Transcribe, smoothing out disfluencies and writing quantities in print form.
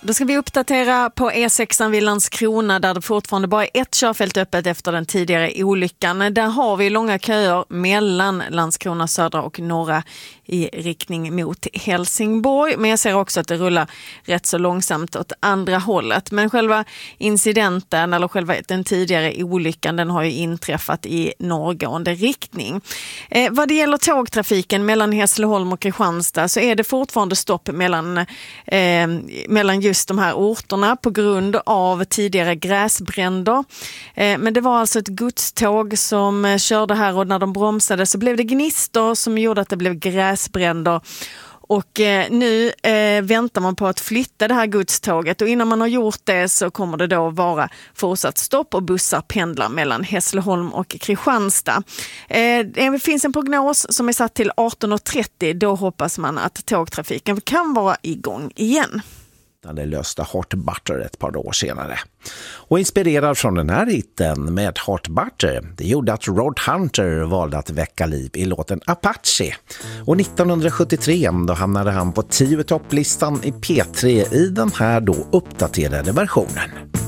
Då ska vi uppdatera på E6 vid Landskrona där det fortfarande bara är ett körfält öppet efter den tidigare olyckan. Där har vi långa köer mellan Landskrona södra och norra i riktning mot Helsingborg. Men jag ser också att det rullar rätt så långsamt åt andra hållet. Men själva incidenten eller själva den tidigare olyckan den har ju inträffat i norrgående riktning. Vad det gäller tågtrafiken mellan Hässleholm och Kristianstad så är det fortfarande stopp mellan just de här orterna på grund av tidigare gräsbränder. Men det var alltså ett godståg som körde här och när de bromsade så blev det gnistor som gjorde att det blev gräsbränder. Och nu väntar man på att flytta det här godståget och innan man har gjort det så kommer det då vara fortsatt stopp och bussar pendlar mellan Hässleholm och Kristianstad. Det finns en prognos som är satt till 18.30. Då hoppas man att tågtrafiken kan vara igång igen. Det löste Hot Butter ett par år senare. Och inspirerad från den här hitten med Hot Butter, det gjorde att Rod Hunter valde att väcka liv i låten Apache. Och 1973 då hamnade han på 10 topplistan i P3 i den här då uppdaterade versionen.